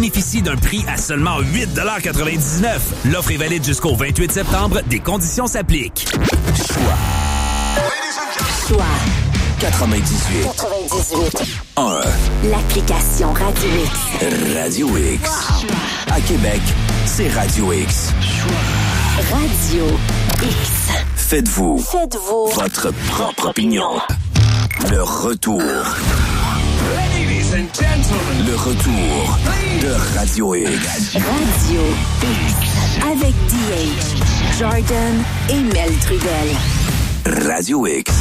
Bénéficie d'un prix à seulement 8,99 $. L'offre est valide jusqu'au 28 septembre. Des conditions s'appliquent. Choix 98. 1. L'application Radio X. Radio X. À Québec, c'est Radio X. Radio X. Faites-vous votre propre opinion. Le retour. Le retour de Radio X. Radio X. Avec DH, Jordan et Mel Trudel. Radio X.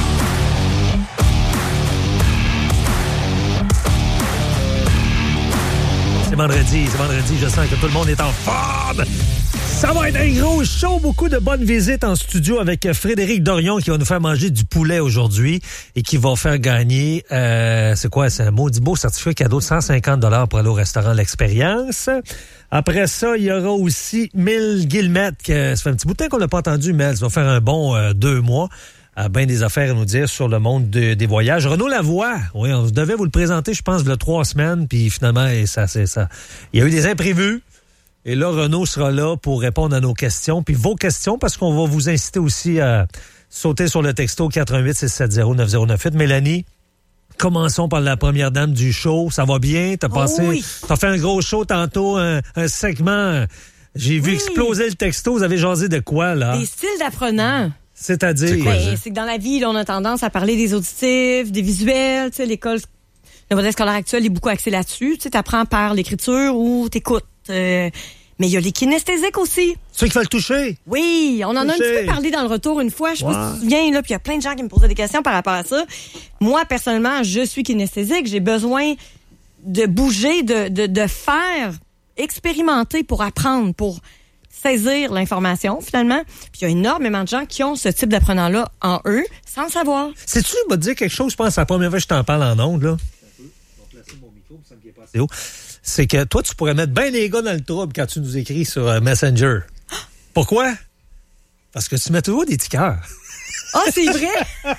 C'est vendredi, je sens que tout le monde est en forme. Ça va être un gros show, beaucoup de bonnes visites en studio avec Frédéric Dorion qui va nous faire manger du poulet aujourd'hui et qui va faire gagner, c'est un maudit beau certificat cadeau de 150 $ pour aller au restaurant L'Expérience. Après ça, il y aura aussi Mel Guillemette, ça fait un petit bout de temps qu'on l'a pas entendu, Mel, ça va faire un bon 2 mois. Bien des affaires à nous dire sur le monde des voyages. Renaud Lavoie, oui, on devait vous le présenter, je pense, il y a 3 semaines, puis finalement, ça. Il y a eu des imprévus. Et là, Renaud sera là pour répondre à nos questions, puis vos questions, parce qu'on va vous inciter aussi à sauter sur le texto 418-670-9098. Mélanie, commençons par la première dame du show. Ça va bien? T'as fait un gros show tantôt, un segment. J'ai vu exploser le texto. Vous avez jasé de quoi, là? Des styles d'apprenants. C'est-à-dire? C'est que dans la vie, là, on a tendance à parler des auditifs, des visuels. Tu sais, l'école, le modèle scolaire actuel est beaucoup axé là-dessus. Tu apprends par l'écriture ou t'écoutes. Mais il y a les kinesthésiques aussi. Ceux qu'il faut le toucher. Oui, on en a un petit peu parlé dans le retour une fois. Je sais pas si tu te souviens, là, puis il y a plein de gens qui me posaient des questions par rapport à ça. Moi, personnellement, je suis kinesthésique. J'ai besoin de bouger, de faire, expérimenter pour apprendre, pour saisir l'information, finalement. Puis il y a énormément de gens qui ont ce type d'apprenant-là en eux, sans le savoir. Sais-tu, je vais te dire quelque chose, je pense, c'est la première fois que je t'en parle en ondes, là. Je vais placer mon micro, ça me fait pas assez haut. C'est que toi, tu pourrais mettre bien les gars dans le trouble quand tu nous écris sur Messenger. Pourquoi? Parce que tu mets toujours des petits cœurs. Ah, c'est vrai?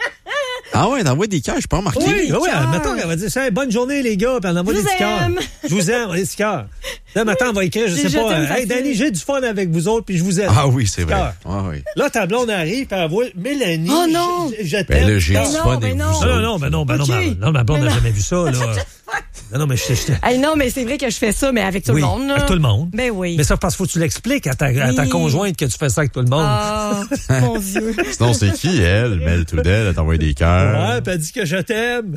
Ah ouais, on envoie des cœurs, je peux pas remarquer. Oui, mettons qu'elle va dire ça, bonne journée les gars, puis on envoie des petits cœurs. Je vous aime, des petits cœurs. Là, maintenant, on va écrire, je sais pas, hey Danny, j'ai du fun avec vous autres, puis je vous aime. Ah oui, c'est vrai. Ah oui. Là, ta blonde arrive, puis elle voit Mélanie. Oh non! Je t'aime. Ben là, j'ai du fun avec vous autres. Non, ma blonde n'a jamais vu ça, là. Non, mais non, mais c'est vrai que je fais ça, mais avec tout le monde, là. Avec tout le monde. Ben oui. Mais ça, parce qu'il faut que tu l'expliques à ta conjointe que tu fais ça avec tout le monde. Ah, mon Dieu. Sinon, c'est qui, elle? Mel Trudel, elle t'a envoyé des cœurs. Ouais, puis elle dit que je t'aime.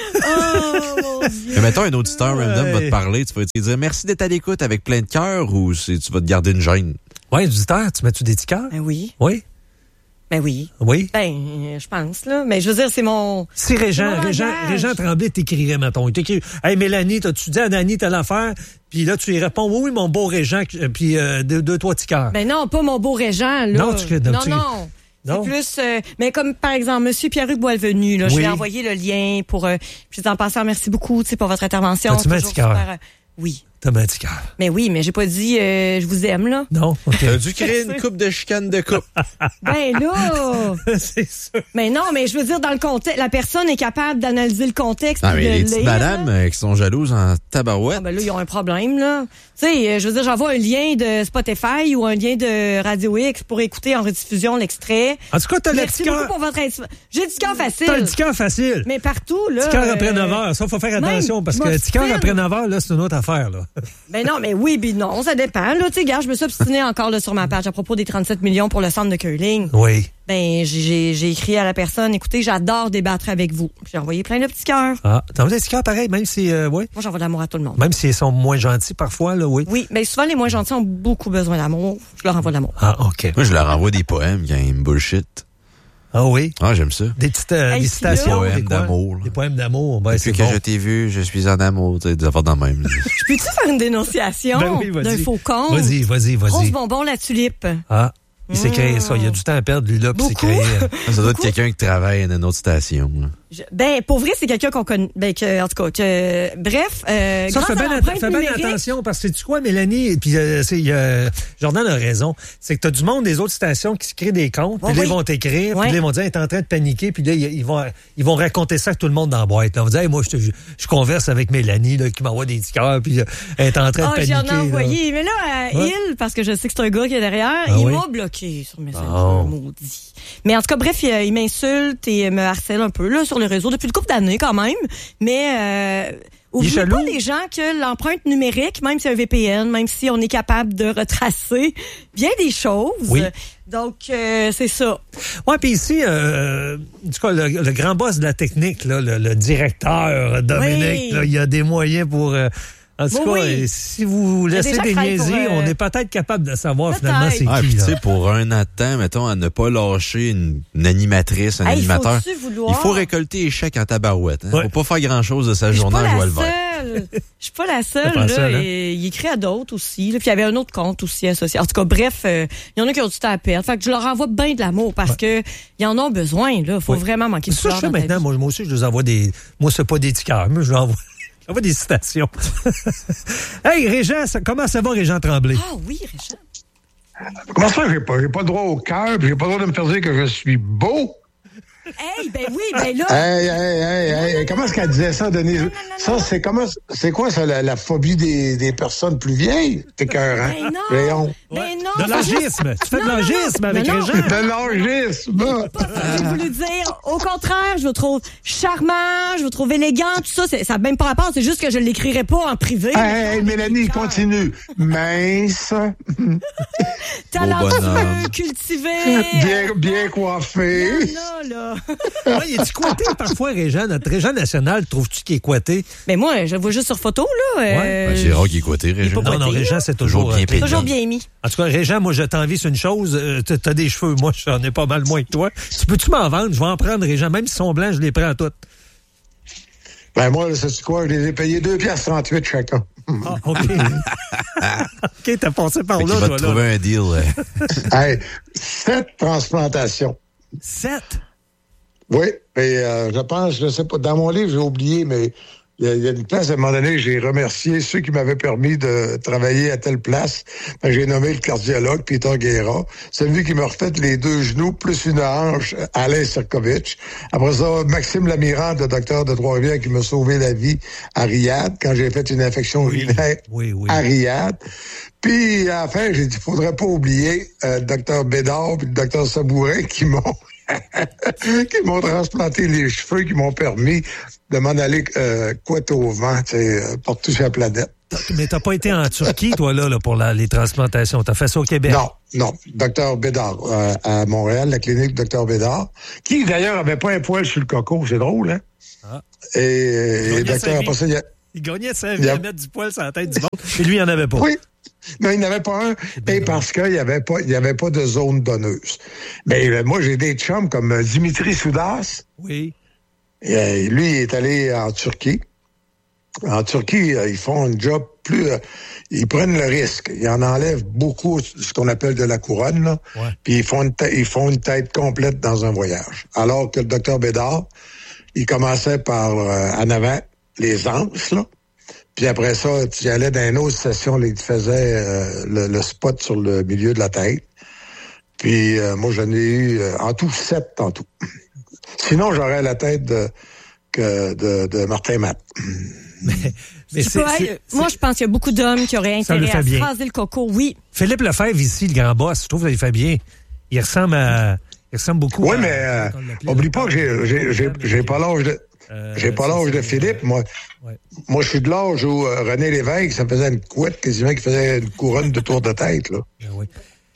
Oh, mon Dieu. Mais mettons, un auditeur random va te parler, tu vas te dire merci d'être à l'écoute avec plein de cœurs ou tu vas te garder une gêne? Ouais, auditeur, tu mets-tu des petits cœurs? Ben oui. Oui? Ben oui. Oui? Ben, je pense, là. Mais je veux dire, c'est mon... Si Régent Tremblay t'écrirait, mettons. Il t'écrit, hey, Mélanie, t'as-tu dit à Dany telle affaire? Puis là, tu lui réponds, oui, mon beau Régent, puis deux, trois petits cœurs. Ben non, pas mon beau Régent, là. Non, non. C'est plus, mais comme par exemple, Monsieur Pierre-Hugues Boisvenu, là, je lui ai envoyé le lien pour, je suis en passant, merci beaucoup, tu sais, pour votre intervention. Tu mets un petit cœur? Oui. T'as mis un petit cœur. Mais oui, mais j'ai pas dit je vous aime, là. Non, OK. T'as dû créer une coupe de chicane de coupe. Ben là! C'est sûr. Mais non, mais je veux dire, dans le contexte, la personne est capable d'analyser le contexte. Ah, mais les petites madames qui sont jalouses en tabarouette. Ah, ben là, ils ont un problème, là. Tu sais, je veux dire, j'envoie un lien de Spotify ou un lien de Radio X pour écouter en rediffusion l'extrait. En tout cas, t'as le petit cœur. Merci beaucoup pour votre... J'ai le petit cœur facile. T'as le petit cœur facile. Mais partout, là. Petit cœur après 9 heures. Ça, faut faire attention parce que le petit cœur après 9 heures, là, c'est une autre affaire, là. Ben non, mais oui, ben non, ça dépend. Là, tu sais, gars, je me suis obstinée encore là, sur ma page à propos des 37 millions pour le centre de curling. Oui. Ben, j'ai écrit à la personne, écoutez, j'adore débattre avec vous. J'ai envoyé plein de petits cœurs. Ah, t'as envoyé des petits cœurs pareil, même si, oui. Moi, j'envoie de l'amour à tout le monde. Même s'ils sont moins gentils parfois, là, oui. Oui, mais souvent, les moins gentils ont beaucoup besoin d'amour. Je leur envoie de l'amour. Ah, OK. Moi, je leur envoie des poèmes quand ils me bullshit. Ah oui? Ah, j'aime ça. Des petites des citations. Des poèmes d'amour. Des poèmes d'amour. Ben, depuis que je t'ai vu, je suis en amour. Tu sais, des affaires dans le même. Je peux-tu faire une dénonciation d'un faux con? Vas-y. Rose bonbon, la tulipe. Ah, il s'est créé ça. Il y a du temps à perdre, lui, là, puis s'est créé. Ça doit être quelqu'un qui travaille à une autre station. Là. Pour vrai, c'est quelqu'un qu'on connaît. En tout cas, bref. Ça, fais bien attention, parce que tu quoi, Mélanie, puis Jordan a raison, c'est que t'as du monde des autres stations qui se créent des comptes, puis là, ils vont t'écrire, puis là, ils vont dire, t'es en train de paniquer, puis là, ils vont raconter ça à tout le monde dans la boîte. Là. On va dire, hey, moi, je converse avec Mélanie, là, qui m'envoie des tickets, puis elle est en train de paniquer. J'en ai envoyé. Mais là, il, parce que je sais que c'est un gars qui est derrière, il m'a bloqué sur mes maudits. Mais en tout cas, bref, il m'insulte et me harcèle un peu, là, sur le réseau depuis une couple d'années quand même, mais oubliez pas les gens que l'empreinte numérique, même si c'est un VPN, même si on est capable de retracer bien des choses. Oui. Donc, c'est ça. Ouais, puis ici, du coup, le grand boss de la technique, là, le directeur Dominique, là, il y a des moyens pour... En tout cas, si vous laissez des niaiseries, on est peut-être capable de savoir finalement c'est qui. Tu sais, pour un an de temps, mettons, à ne pas lâcher une animatrice, un animateur, il faut récolter les chèques en tabarouette. Hein? Faut pas faire grand-chose de sa journée à jouer le vert. Je suis pas la seule. Là, et il écrit à d'autres aussi. Là, puis il y avait un autre compte aussi associé. En tout cas, bref, il y en a qui ont du temps à perdre. Fait que je leur envoie bien de l'amour parce que ils en ont besoin. Là, faut vraiment manquer de ça. Je fais maintenant. Moi aussi, je les envoie des. Moi, c'est pas des tickets. Moi, je leur envoie. On va des citations. Hey, Régent, comment ça va, Régent Tremblay? Ah oui, Régent. Comment ça, j'ai pas le droit au cœur, puis j'ai pas le droit de me faire dire que je suis beau? Hey, ben oui, ben là. Hey, comment est-ce qu'elle disait ça, Denise? Non. Ça, c'est quoi ça, la phobie des personnes plus vieilles? T'es cœur, hein? Ben non. Ben non. De l'âgisme. Tu fais de l'âgisme avec Régent. De l'âgisme. J'ai voulu dire, au contraire, je vous trouve charmant, je vous trouve élégant, tout ça. Ça n'a même pas rapport, c'est juste que je l'écrirai pas en privé. Hey, Mélanie, continue. Mince. Talentueux, cultivé. Bien coiffé. Là. Ouais, il est-tu coité parfois, Régent? Notre Régent national, trouves-tu qu'il est coité? Mais moi, je le vois juste sur photo, là. C'est rare qu'il est coité, Régent. Non, Régent, c'est toujours bien mis. En tout cas, Régent, moi, je t'envie sur une chose. T'as des cheveux. Moi, j'en ai pas mal moins que toi. Tu peux-tu m'en vendre? Je vais en prendre, Régent. Même s'ils sont blancs, je les prends toutes. Ben, moi, c'est quoi? Je les ai payés 2,38 chacun. Ah, OK. OK, t'as passé par là, toi, là. Tu vas trouver un deal. Hey, 7 transplantations. 7? Oui, et je pense, je sais pas, dans mon livre, j'ai oublié, mais il y a une place, à un moment donné, j'ai remercié ceux qui m'avaient permis de travailler à telle place. J'ai nommé le cardiologue, Peter Guerra. C'est lui qui m'a refait les 2 genoux, plus une hanche, Alain Serkovitch. Après ça, Maxime Lamirande, le docteur de Trois-Rivières, qui m'a sauvé la vie à Riyad, quand j'ai fait une infection urinaire à Riyad. Puis, à la fin, j'ai dit, faudrait pas oublier le docteur Bédard puis le docteur Sabourin qui m'ont transplanté les cheveux, qui m'ont permis de m'en aller couette au vent, pour toucher la planète. Mais t'as pas été en Turquie, toi, là pour les transplantations. T'as fait ça au Québec? Non. Docteur Bédard, à Montréal, la clinique Docteur Bédard, qui, d'ailleurs, avait pas un poil sur le coco. C'est drôle, hein? Ah. Et docteur, après ça, il gagnait sa vie à mettre du poil sur la tête du monde. Et lui, il en avait pas. Oui. Non, il n'avait pas un, et parce qu'il n'y avait pas de zone donneuse. Mais moi, j'ai des chums comme Dimitri Soudas. Oui. Et, lui, il est allé en Turquie. En Turquie, ils font un job plus... ils prennent le risque. Ils en enlèvent beaucoup, ce qu'on appelle de la couronne, là. Ouais. Puis ils font une tête complète dans un voyage. Alors que le docteur Bédard, il commençait par, en avant, les anses, là. Puis après ça, tu allais dans une autre session, là, il te faisait le spot sur le milieu de la tête. Puis moi, j'en ai eu en tout 7 en tout. Sinon, j'aurais la tête de Martin Matt. Mais moi, je pense qu'il y a beaucoup d'hommes qui auraient intérêt à phraser le coco, oui. Philippe Lefebvre, ici, le grand boss, je trouve que ça lui fait bien. Il ressemble beaucoup à... Oui, mais oublie pas que j'ai pas l'âge de... J'ai pas l'âge de Philippe, moi. Ouais. Moi, je suis de l'âge où René Lévesque, ça faisait une couette quasiment qui faisait une couronne de tour de tête, là. Oui.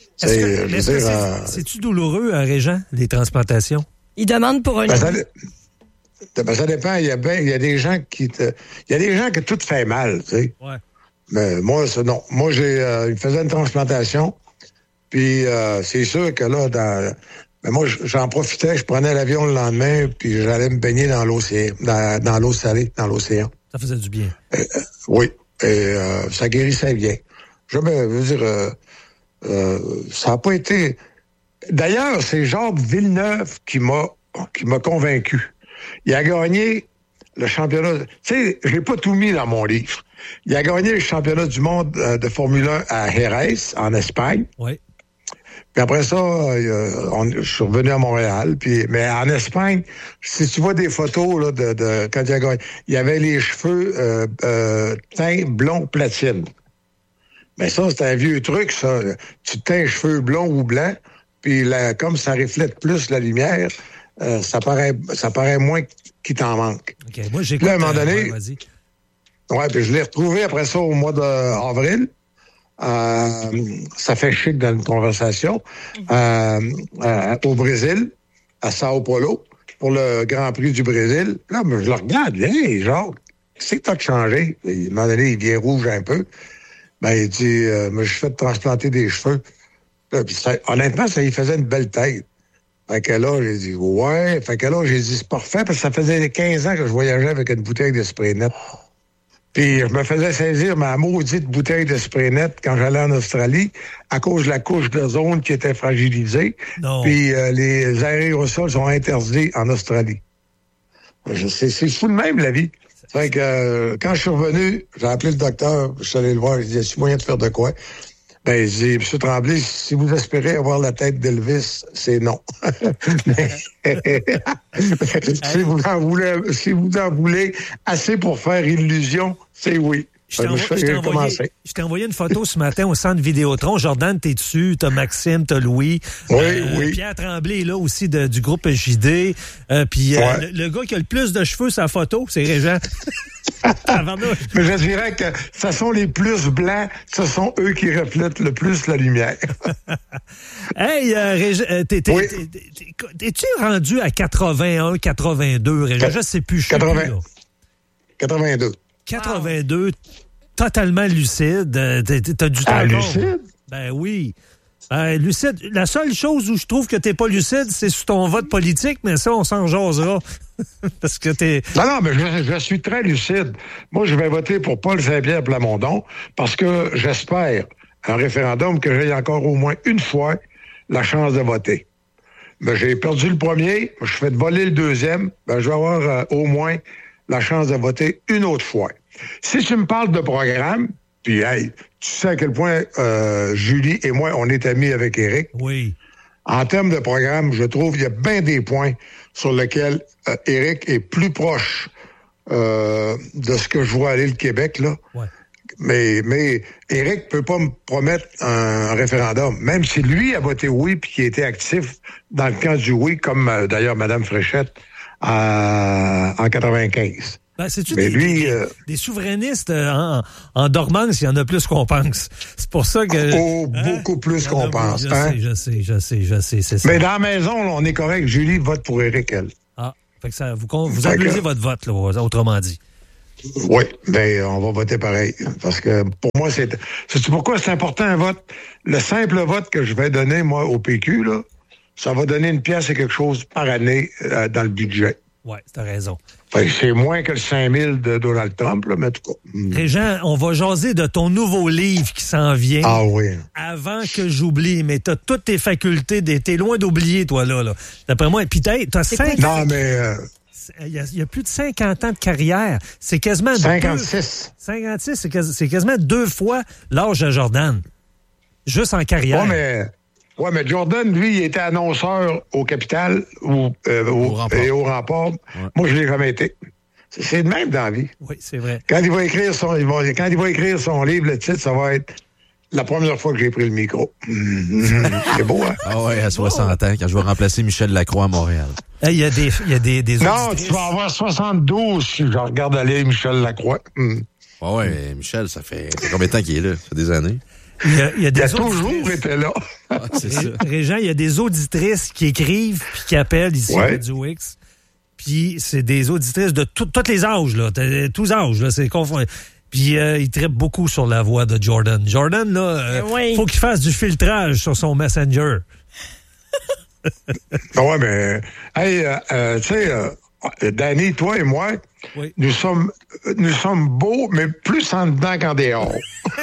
C'est-tu douloureux, Régent, les transplantations? Il demande pour un... ça dépend. Il y a des gens qui que tout fait mal, tu sais. Ouais. Mais moi, non. Moi, il me faisait une transplantation, puis c'est sûr que là, mais moi, j'en profitais, je prenais l'avion le lendemain, puis j'allais me baigner dans l'océan, dans l'eau salée, dans l'océan. Ça faisait du bien. Oui, et ça guérissait bien. Je veux dire, ça n'a pas été... D'ailleurs, c'est Jacques Villeneuve qui m'a convaincu. Il a gagné le championnat. Tu sais, je n'ai pas tout mis dans mon livre. Il a gagné le championnat du monde de Formule 1 à Jerez, en Espagne. Oui. Puis après ça, je suis revenu à Montréal. Mais en Espagne, si tu vois des photos là, de quand il a gagné, il y avait les cheveux teints blond platine. Mais ça, c'est un vieux truc, ça. Tu teins les cheveux blonds ou blancs, puis comme ça reflète plus la lumière, ça paraît moins qu'il t'en manque. OK, moi, j'écoute. Là, à un moment donné, vas-y. Ouais, puis je l'ai retrouvé après ça au mois d'avril. Ça fait chic dans une conversation. Au Brésil, à Sao Paulo, pour le Grand Prix du Brésil. Là, je le regarde, hey, genre, qu'est-ce que t'as changé? À un moment donné, il vient rouge un peu. Ben, il dit, je fais transplanter des cheveux. Là, puis honnêtement, ça lui faisait une belle tête. Fait que là, j'ai dit, ouais. Fait que là, j'ai dit, c'est parfait, parce que ça faisait 15 ans que je voyageais avec une bouteille de spray net. Puis je me faisais saisir ma maudite bouteille de spray net quand j'allais en Australie à cause de la couche d'ozone qui était fragilisée. Non. Puis les aérosols sont interdits en Australie. C'est fou de même, la vie. Fait que quand je suis revenu, j'ai appelé le docteur, je suis allé le voir, il dit, y a-t-il moyen de faire de quoi? Ben, je dis, M. Tremblay, si vous espérez avoir la tête d'Elvis, c'est non. si vous en voulez assez pour faire illusion, c'est oui. Je t'ai envoyé une photo ce matin au centre Vidéotron. Jordan, t'es dessus. T'as Maxime, t'as Louis. Oui. Pierre Tremblay est là aussi du groupe JD. Puis le gars qui a le plus de cheveux sur la photo, c'est Régent. Mais je dirais que ce sont les plus blancs, ce sont eux qui reflètent le plus la lumière. Hey, Régent, t'es-tu rendu à 81, 82, Régent? Je sais plus. 82. 82, totalement lucide. T'as du temps. Lucide? Ben oui. Lucide. La seule chose où je trouve que t'es pas lucide, c'est sur ton vote politique, mais ça, on s'en jasera. Parce que t'es... Non, mais je suis très lucide. Moi, je vais voter pour Paul Saint-Pierre Plamondon parce que j'espère un référendum que j'ai encore au moins une fois la chance de voter. Ben, j'ai perdu le premier, je fais de voler le deuxième, ben, je vais avoir au moins la chance de voter une autre fois. Si tu me parles de programme, puis hey, tu sais à quel point Julie et moi, on est amis avec Éric. Oui. En termes de programme, je trouve qu'il y a bien des points sur lesquels Éric est plus proche de ce que je vois aller le Québec, là. Ouais. Mais Éric peut pas me promettre un référendum, même si lui a voté oui puis qu'il était actif dans le camp du oui, comme d'ailleurs Mme Fréchette en 95. Ben, c'est-tu des souverainistes en dormance, il y en a plus qu'on pense. C'est pour ça que... beaucoup plus qu'on pense. Je sais, c'est ça. Mais dans la maison, là, on est correct. Julie vote pour Éric, elle. Ah, fait que ça, vous abusez votre vote, là, autrement dit. Oui, ben on va voter pareil. Parce que pour moi, c'est pourquoi c'est important un vote. Le simple vote que je vais donner, moi, au PQ, là, ça va donner une pièce et quelque chose par année dans le budget. Oui, t'as raison. Fait que c'est moins que le 5 000 de Donald Trump, là, mais en tout cas. Régent, on va jaser de ton nouveau livre qui s'en vient. Ah oui. Avant que j'oublie, mais t'as toutes tes facultés, t'es loin d'oublier, toi, là. D'après moi, puis t'as 5 ans. Non, mais... Il y a plus de 50 ans de carrière. C'est quasiment... 56. 56, c'est quasiment 2 fois l'âge de Jordan. Juste en carrière. Ouais, mais Jordan, lui, il était annonceur au Capital et au Rempart. Ouais. Moi, je l'ai jamais été. C'est de même dans la vie. Oui, c'est vrai. Quand il va écrire son livre, le titre, ça va être la première fois que j'ai pris le micro. C'est beau, hein? Ah ouais, à 60 ans, quand je vais remplacer Michel Lacroix à Montréal. Il y a des non, tu vas avoir 72 si je regarde aller Michel Lacroix. Ah ouais, Michel, ça fait combien de temps qu'il est là? Ça fait des années. Il a toujours été là. C'est ça. Régent, il y a des auditrices qui écrivent puis qui appellent ici à Radio X. Puis c'est des auditrices de tous les âges, là. Tous âges, là. C'est confond. Puis il trippe beaucoup sur la voix de Jordan. Jordan, là, faut qu'il fasse du filtrage sur son Messenger. Ouais, mais, hey, tu sais, Danny, toi et moi, oui. nous sommes beaux, mais plus en dedans qu'en dehors.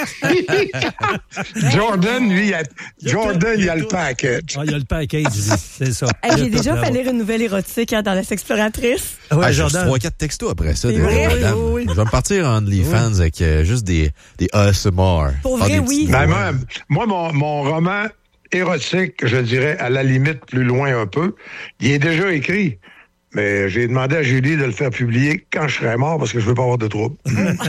Jordan, lui, il a le package. Ah, il a le package, c'est ça. Hey, j'ai déjà fait lire une nouvelle érotique dans la Sexploratrice. Ouais, Jordan. 3-4 textos après ça. Oui. Je vais me partir en OnlyFans avec juste des ASMR. Pour vrai, oui. Moi, mon roman érotique, je dirais, à la limite, plus loin un peu, il est déjà écrit. Mais j'ai demandé à Julie de le faire publier quand je serai mort parce que je veux pas avoir de trouble.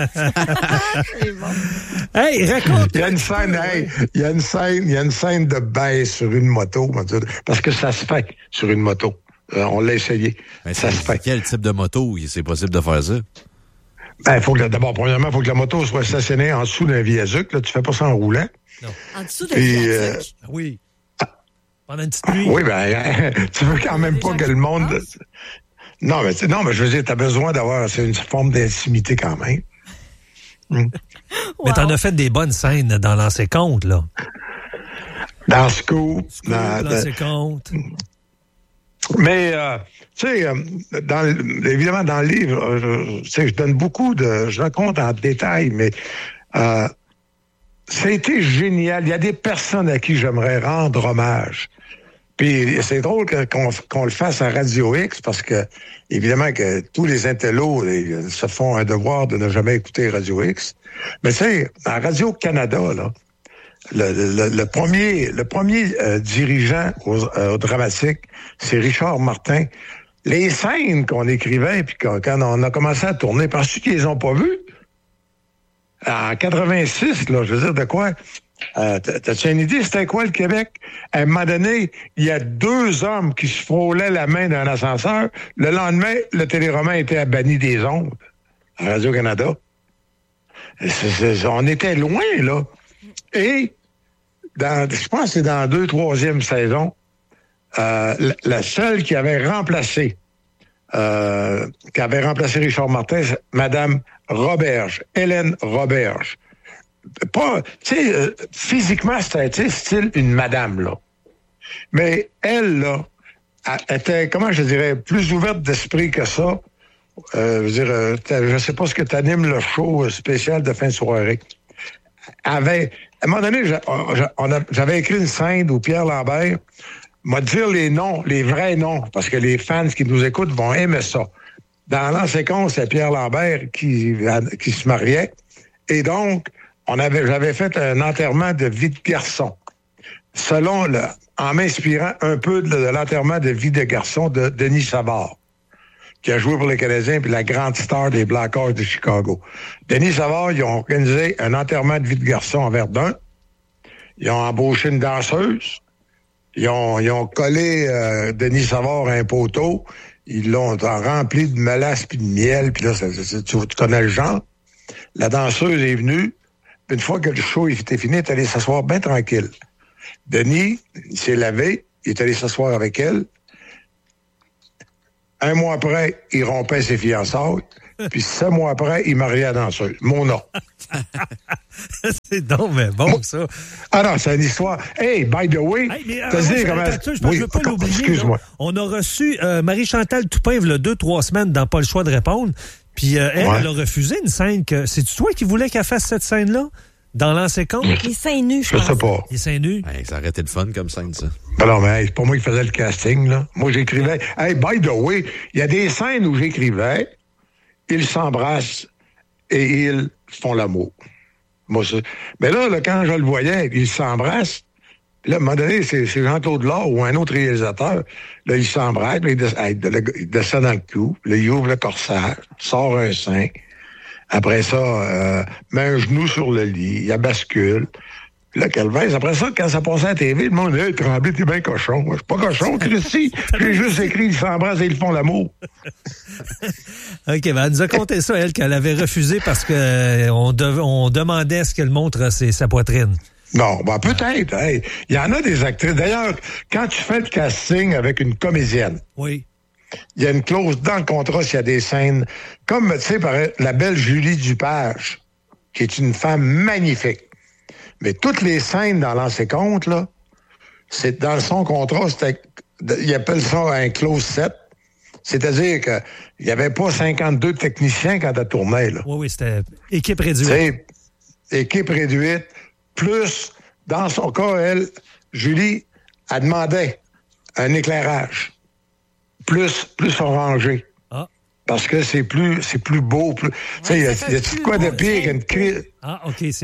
Hey, raconte! Il y a une scène de baisse sur une moto, parce que ça se fait sur une moto. On l'a essayé. Mais ça se fait. Quel type de moto c'est possible de faire ça? Premièrement, il faut que la moto soit stationnée en dessous d'un viaduc. Là, tu fais pas ça en roulant. Non. En dessous d'un viaduc? Oui. Pendant une petite nuit. Oui, tu veux quand même pas que le monde... Non, mais je veux dire, t'as besoin d'avoir... C'est une forme d'intimité quand même. Wow. Mais t'en as fait des bonnes scènes dans Lancer Compte, là. Dans Scoop. Lancer Compte. Mais, tu sais, évidemment, dans le livre, je donne beaucoup je raconte en détail, mais... ça a été génial. Il y a des personnes à qui j'aimerais rendre hommage. Puis c'est drôle qu'on le fasse à Radio X parce que, évidemment, que tous les intellos se font un devoir de ne jamais écouter Radio X. Mais tu sais, à Radio-Canada, là, le premier dirigeant au dramatique, c'est Richard Martin. Les scènes qu'on écrivait, puis quand on a commencé à tourner, penses-tu qu'ils les ont pas vues? En 86, là, je veux dire, de quoi? T'as-tu une idée, c'était quoi le Québec? À un moment donné, il y a 2 hommes qui se frôlaient la main dans un ascenseur. Le lendemain, le téléroman était banni des ondes à Radio-Canada. On était loin, là. Et, je pense que c'est dans la 2e, 3e saison, la seule qui avait remplacé Richard Martin, c'est Madame Roberge, Hélène Roberge. Pas, tu sais, physiquement, c'était style une madame, là. Mais elle, là, était, comment je dirais, plus ouverte d'esprit que ça. Je veux dire, je sais pas ce que t'animes le show spécial de fin de soirée. À un moment donné, j'avais écrit une scène où Pierre Lambert m'a dit les noms, les vrais noms, parce que les fans qui nous écoutent vont aimer ça. Dans l'Ancien Compte, c'est Pierre Lambert qui se mariait. Et donc, j'avais fait un enterrement de vie de garçon. En m'inspirant un peu de l'enterrement de vie de garçon de Denis Savard, qui a joué pour les Canadiens puis la grande star des Blackhawks de Chicago. Denis Savard, ils ont organisé un enterrement de vie de garçon en Verdun. Ils ont embauché une danseuse. Ils ont collé Denis Savard à un poteau. Ils l'ont rempli de mélasse puis de miel. Puis là, tu connais le genre. La danseuse est venue. Une fois que le show était fini, il est allé s'asseoir bien tranquille. Denis, il s'est lavé. Il est allé s'asseoir avec elle. 1 mois après, il rompait ses fiançailles. Puis 7 mois après, il mariait la danseuse. Mon nom. C'est donc mais bon, ça. Ah non, c'est une histoire. Hey, by the way, je veux pas l'oublier. Excuse-moi. On a reçu Marie-Chantal Toupin il y a 2-3 semaines dans Pas le choix de répondre. Puis elle a refusé une scène que... C'est-tu toi qui voulais qu'elle fasse cette scène-là? Dans Lancer Compte? Les seins nus, je pense. Je sais pas. Les seins nus? Hey, ça aurait été le fun comme scène, ça. Ben non, mais c'est pas moi qui faisais le casting, là. Moi, j'écrivais... Hey, by the way, il y a des scènes où j'écrivais, ils s'embrassent et ils font l'amour. Moi, mais là, quand je le voyais, ils s'embrassent. Là, à un moment donné, c'est Jean-Claude Laure ou un autre réalisateur. Là, ils s'embrassent, il descend dans le cou, là, il ouvre le corsage, sort un sein. Après ça, met un genou sur le lit, il bascule. Puis là, Calvin, après ça, quand ça passait à la TV, le monde dit « Tremblay, t'es bien cochon. » Je suis pas cochon, Christy. J'ai juste écrit « Ils s'embrassent et ils font l'amour. » OK, ben elle nous a conté ça, elle, qu'elle avait refusé parce que on demandait à ce qu'elle montre sa poitrine. Non, ben peut-être. Hey, il y en a des actrices. D'ailleurs, quand tu fais le casting avec une comédienne, oui, il y a une clause dans le contrat s'il y a des scènes, comme, tu sais, la belle Julie Dupage, qui est une femme magnifique. Mais toutes les scènes dans l'Ancien Compte, là, c'est dans son contrat, il appelle ça un clause 7. C'est-à-dire qu'il n'y avait pas 52 techniciens quand elle tournait, là. Oui, c'était équipe réduite. C'est équipe réduite, plus, dans son cas, elle, Julie, elle demandait un éclairage plus orangé. Ah. Parce que c'est plus beau. Tu sais, y a-tu de quoi de pire qu'une crise? Ah, OK. C'est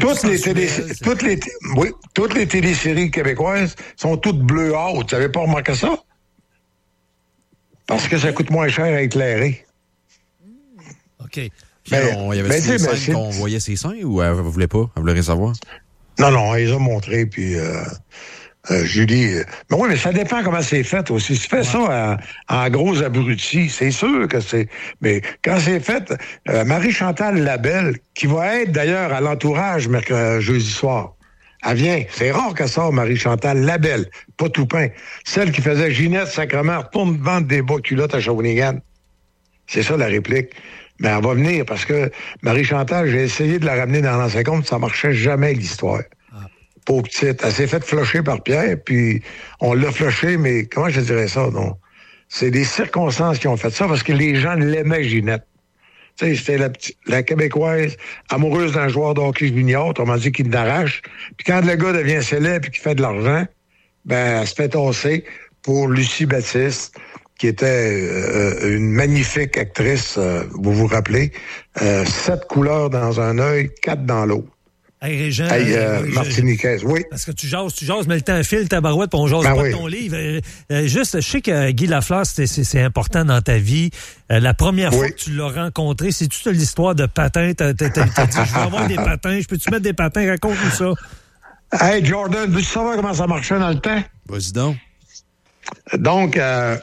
toutes les téléséries québécoises sont toutes bleues hautes. Tu n'avais pas remarqué ça? Parce que ça coûte moins cher à éclairer. OK. Il y avait des scènes qu'on voyait ses seins ou elle ne voulait pas? Elle voulait rien savoir? Non, elle les a montrés, puis Julie... mais oui, mais ça dépend comment c'est fait aussi. Si tu fais ça en gros abrutis, c'est sûr que c'est... Mais quand c'est fait, Marie-Chantal Labelle, qui va être d'ailleurs à l'entourage jeudi soir, elle vient. C'est rare qu'elle sorte, Marie-Chantal Labelle, pas Toupin. Celle qui faisait Ginette Sacrement, retourne vendre des bas culottes à Shawinigan. C'est ça la réplique. Mais elle va venir parce que Marie-Chantal, j'ai essayé de la ramener dans l'ancien compte, ça marchait jamais l'histoire. Pauvre petite. Elle s'est faite flusher par Pierre, puis on l'a flushée, mais comment je dirais ça, non? C'est des circonstances qui ont fait ça parce que les gens l'aimaient, Ginette. Tu sais, c'était la Québécoise amoureuse d'un joueur de hockey junior, autrement dit, qui l'arrache. Puis quand le gars devient célèbre et qu'il fait de l'argent, ben, elle se fait tasser pour Lucie Baptiste, qui était une magnifique actrice, vous vous rappelez, 7 couleurs dans un œil, 4 dans l'autre. Hey, Régent, Martiniquaise, oui. Parce que tu jases, mais le temps file, ta barouette, puis on jase pas de ton livre. Juste, je sais que Guy Lafleur, c'est important dans ta vie. La première fois que tu l'as rencontré, c'est-tu l'histoire de patins? T'as dit, je vais avoir des patins, je peux-tu mettre des patins? Raconte-nous ça. Hey, Jordan, veux-tu savoir comment ça marchait dans le temps? Vas-y donc. Donc,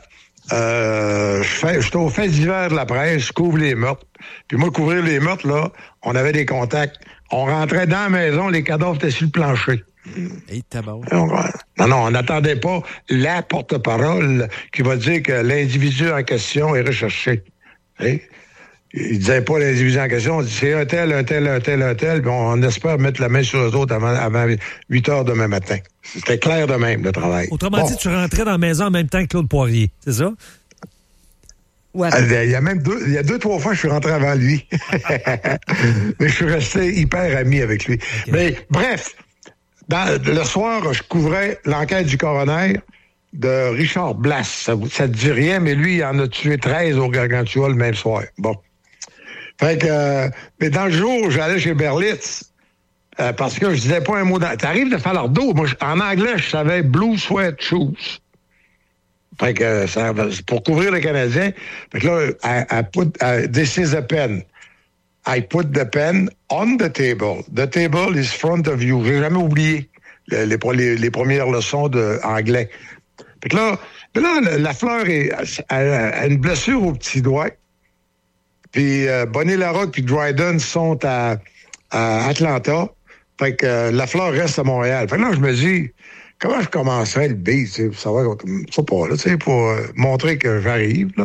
j'étais au fait d'hiver de la presse, je couvre les meurtres. Puis moi, couvrir les meurtres, là, on avait des contacts. On rentrait dans la maison, les cadavres étaient sur le plancher. Hey, non, on n'attendait pas la porte-parole qui va dire que l'individu en question est recherché. Hey? Il disait pas l'individu en question, on dit c'est un tel, puis on espère mettre la main sur eux autres avant 8 heures demain matin. C'était clair de même, le travail. Autrement dit, tu rentrais dans la maison en même temps que Claude Poirier, c'est ça? Ouais. Il y a 2-3 fois, je suis rentré avant lui. Mais je suis resté hyper ami avec lui. Okay. Mais bref, le soir, je couvrais l'enquête du coroner de Richard Blass. Ça te dit rien, mais lui, il en a tué 13 au Gargantua le même soir. Bon. Fait que, mais dans le jour, j'allais chez Berlitz, parce que je disais pas un mot. T'arrives de Falardeau. Moi, en anglais, je savais Blue Sweat Shoes. Fait que pour couvrir les Canadiens. Fait que là, this is a pen. I put the pen on the table. The table is front of you. J'ai jamais oublié les premières leçons d'anglais. Fait que là, la fleur a une blessure au petit doigt. Puis Bonnie Larocque puis Dryden sont à Atlanta. Fait que la fleur reste à Montréal. Fait que là, je me dis, comment je commencerais le beat, tu sais, pour savoir, ça pas, là, tu sais, pour montrer que j'arrive, là.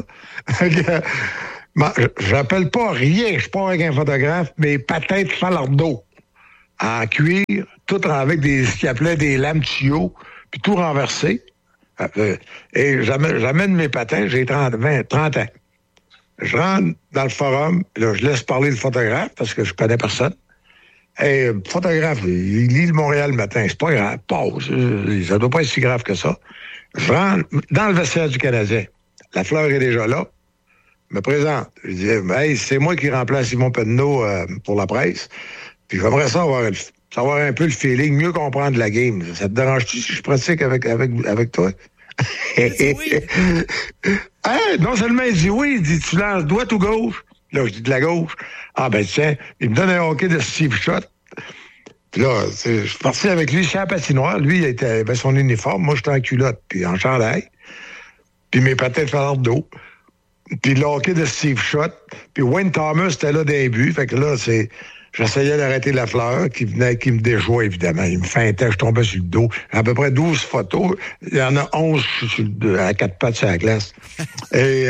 J'appelle pas rien, je suis pas avec un photographe, mais patins de Falardeau, en cuir, tout avec ce qu'ils appelaient des lames tuyaux, puis tout renversé. Et j'amène mes patins, j'ai 30 ans. Je rentre dans le forum, là, je laisse parler le photographe, parce que je connais personne. Et le photographe, il lit le Montréal le matin, c'est pas grave, pause, ça doit pas être si grave que ça. Je rentre dans le vestiaire du Canadien. La fleur est déjà là. Je me présente. Je dis, hey, c'est moi qui remplace Simon Penneau pour la presse. Puis j'aimerais ça savoir un peu le feeling, mieux comprendre la game. Ça te dérange-tu si je pratique avec toi? Oui. Hey, non seulement il dit oui, il dit, tu lances droite ou gauche? Là, je dis de la gauche. Ah, ben tiens, il me donne un hockey de Steve Shot. Puis là, je suis parti avec lui chez la patinoire. Lui, il avait son uniforme. Moi, j'étais en culotte, puis en chandail. Puis mes patins de Falardeau. Puis le hockey de Steve Shot. Puis Wayne Thomas était là des buts. Fait que là, j'essayais d'arrêter la fleur, qui me déjouait, évidemment. Il me feintait, je tombais sur le dos. À peu près 12 photos. Il y en a 11 à 4 pattes sur la glace. Et...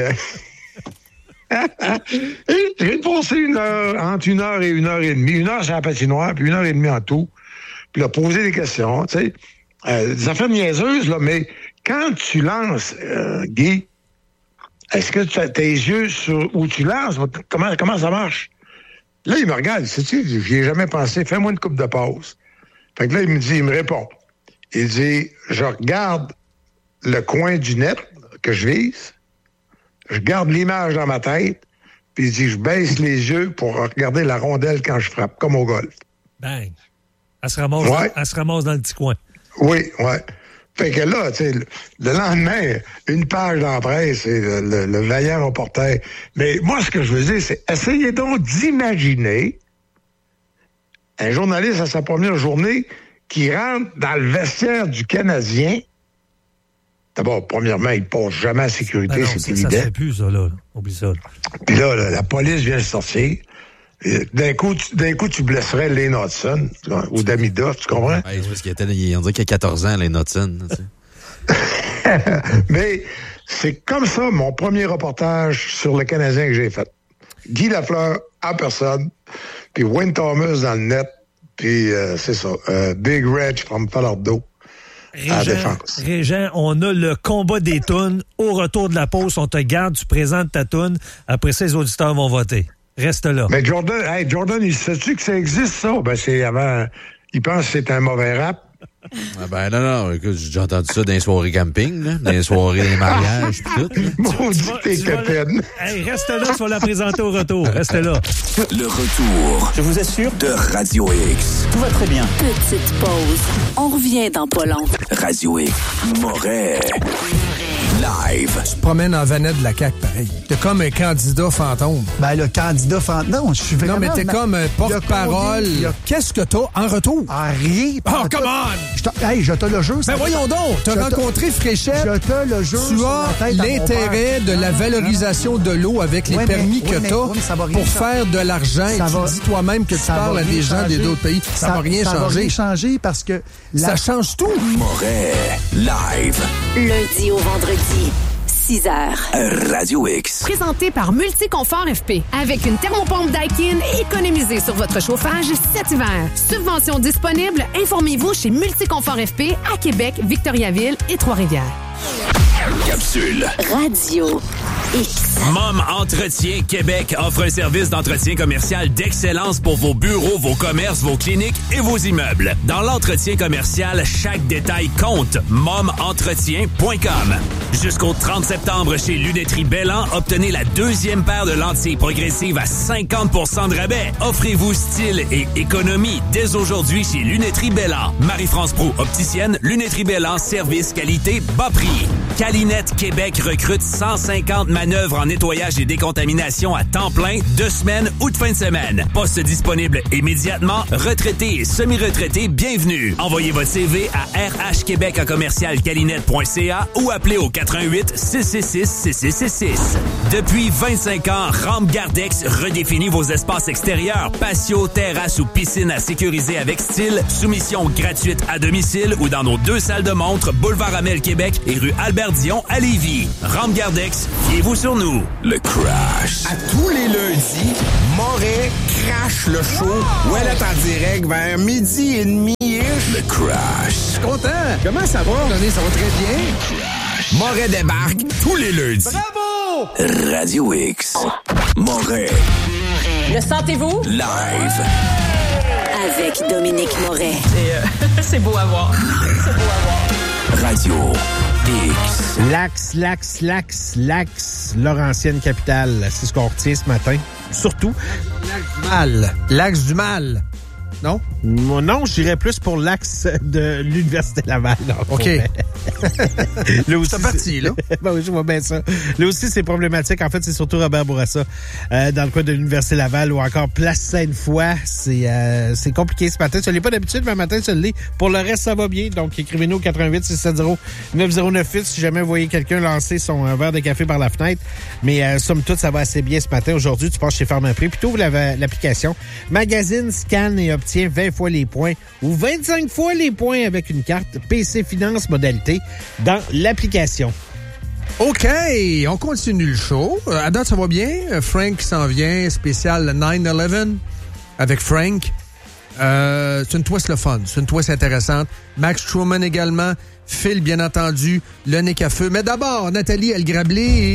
j'ai passé entre 1 heure et 1 heure et demie. 1 heure sur la patinoire, puis 1 heure et demie en tout. Puis là, poser des questions, tu sais. Des affaires niaiseuses, là, mais quand tu lances, Guy, est-ce que tu as tes yeux sur où tu lances? Comment ça marche? Là, il me regarde, sais-tu, j'y ai jamais pensé, fais-moi une coupe de pause. Fait que là, il me répond. Il dit, je regarde le coin du net que je vise, je garde l'image dans ma tête, puis il dit, je baisse les yeux pour regarder la rondelle quand je frappe, comme au golf. Bang! Elle se ramasse dans le petit coin. Oui, ouais. Fait que là, tu sais, le lendemain, une page dans la presse, c'est le vaillant reporter. Mais moi, ce que je veux dire, c'est essayez donc d'imaginer un journaliste à sa première journée qui rentre dans le vestiaire du Canadien. D'abord, premièrement, il ne passe jamais à sécurité, c'est évident. Ça se fait plus, ça, là. Oublie ça. Puis là, la police vient de sortir. D'un coup, tu blesserais Lane Hudson ou Damida, tu comprends? Ouais, c'est parce on dirait qu'il y a 14 ans, Lane Hudson. Mais c'est comme ça, mon premier reportage sur le Canadien que j'ai fait. Guy Lafleur en personne, puis Wayne Thomas dans le net, puis c'est ça, Big Reg from Falardeau à la défense. Régent, on a le combat des tounes. Au retour de la pause, on te garde, tu présentes ta toune. Après ça, les auditeurs vont voter. Reste là. Mais Jordan, il sait-tu que ça existe, ça? Ben, c'est avant. Il pense que c'est un mauvais rap. Ah ben non, écoute, j'ai entendu ça dans les soirées camping, là, dans les soirées des mariages, pis tout. Maudit t'es capitaine. Hey, reste là, tu vas la présenter au retour. Reste là. Le retour, je vous assure, de Radio X. Tout va très bien. Petite pause. On revient dans pas long. Radio X. Moret. Live. Tu te promènes en vanette de la CAQ, pareil. T'es comme un candidat fantôme. Ben, le candidat fantôme. Non, je suis vraiment... Non, mais t'es comme un porte-parole. Qu'est-ce que t'as en retour? Ah, rien. Oh, come on! Hey, je te le jure. Ben, voyons donc. T'as rencontré Fréchette. Je te le jure. Tu as l'intérêt de la valorisation de l'eau avec les permis que t'as pour faire de l'argent. Et tu dis toi-même que tu parles à des gens d'autres pays. Ça va rien changer. Ça va rien changer parce que... Ça change tout. Moret. Live. Lundi au vendredi. 6h. Radio X. Présenté par Multiconfort FP. Avec une thermopompe Daikin, économisez sur votre chauffage cet hiver. Subvention disponible. Informez-vous chez Multiconfort FP à Québec, Victoriaville et Trois-Rivières. Capsule. Radio X. Mom Entretien Québec offre un service d'entretien commercial d'excellence pour vos bureaux, vos commerces, vos cliniques et vos immeubles. Dans l'entretien commercial, chaque détail compte. momentretien.com. Jusqu'au 30 septembre chez Lunetterie Bellan, obtenez la deuxième paire de lentilles progressives à 50% de rabais. Offrez-vous style et économie dès aujourd'hui chez Lunetterie Bellan. Marie-France Proulx, opticienne, Lunetterie Bellan, service, qualité, bas prix. Calinette Québec recrute 150 manœuvres en nettoyage et décontamination à temps plein, 2 semaines ou de fin de semaine. Poste disponible immédiatement. Retraités et semi-retraités, bienvenue. Envoyez votre CV à rhquebec@commercialcalinette.ca ou appelez au 88-666-6666. Depuis 25 ans, Rampe Gardex redéfinit vos espaces extérieurs, patio, terrasse ou piscine à sécuriser avec style, soumission gratuite à domicile ou dans nos 2 salles de montre, boulevard Amel Québec et rue Albert-Dion à Lévis. Rampe Gardex, fiez-vous sur nous. Le Crash. À tous les lundis, Moret crache le show. Ouais, là, en direct vers 12h30. Le Crash. Je suis content. Comment ça va? Ça va très bien. Moret débarque tous les lundis. Bravo! Radio X. Moret. Le sentez-vous? Live. Avec Dominique Moret. C'est beau à voir. C'est beau à voir. Radio X. L'axe, Laurentienne capitale. C'est ce qu'on retient ce matin. Surtout. L'axe du mal. Non? Non, je dirais plus pour l'axe de l'Université Laval. Non, OK. Là aussi, c'est parti, là. Ben oui, je vois bien ça. Là aussi, c'est problématique. En fait, c'est surtout Robert Bourassa dans le coin de l'Université Laval ou encore Place Sainte-Foy. C'est compliqué ce matin. Ça l'est pas d'habitude, mais un matin, ça l'est. Pour le reste, ça va bien. Donc, écrivez-nous au 88-670-9098 si jamais vous voyez quelqu'un lancer son verre de café par la fenêtre. Mais somme toute, ça va assez bien ce matin. Aujourd'hui, tu passes chez Pharmaprix. Plutôt, vous l'avez l'application. Magazine, scanne et obtient 20 fois les points ou 25 fois les points avec une carte PC Finance modalité dans l'application. OK, on continue le show. À date, ça va bien. Frank s'en vient, spécial 9/11 avec Frank. C'est une twist le fun, c'est une twist intéressante. Max Truman également. Phil, bien entendu. Le Nez à feu. Mais d'abord, Nathalie El Grablé